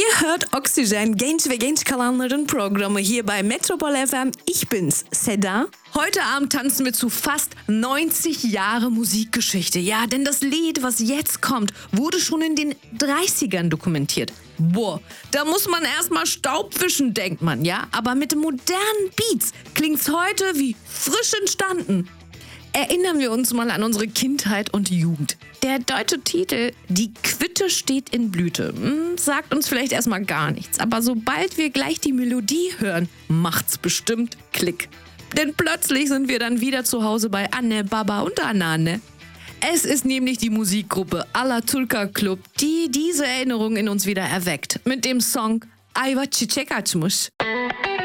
Ihr hört Oxygen, Genç ve Genç Kalanların Programme hier bei Metropol FM. Ich bin's, Seda. Heute Abend tanzen wir zu fast 90 Jahre Musikgeschichte. Ja, denn das Lied, was jetzt kommt, wurde schon in den 30ern dokumentiert. Boah, da muss man erstmal Staub wischen, denkt man, ja? Aber mit modernen Beats klingt's heute wie frisch entstanden. Erinnern wir uns mal an unsere Kindheit und Jugend. Der deutsche Titel Die Quitte steht in Blüte sagt uns vielleicht erstmal gar nichts. Aber sobald wir gleich die Melodie hören, macht's bestimmt Klick. Denn plötzlich sind wir dann wieder zu Hause bei Anne, Baba und Anneanne. Es ist nämlich die Musikgruppe Alaturka Club, die diese Erinnerung in uns wieder erweckt. Mit dem Song Ayva Çiçek Açmış.